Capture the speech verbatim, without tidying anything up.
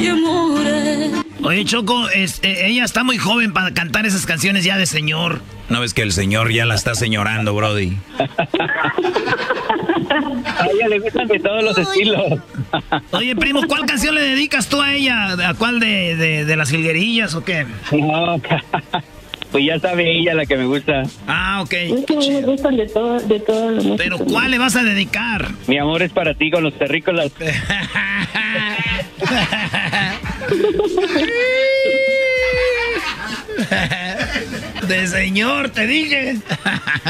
y amores. Oye, Choco, es, eh, ella está muy joven para cantar esas canciones ya de señor. ¿No ves que el señor ya la está señorando, Brody? A ella le gustan de todos los estilos. Oye, primo, ¿cuál canción le dedicas tú a ella? ¿A cuál de, de, de las jilguerillas o qué? No, pues ya sabe ella la que me gusta. Ah, ok. Es que me gustan de todo, de todo lo Pero ¿cuál le vas a dedicar? Mi amor es para ti con los terrícolas. De señor, te dije.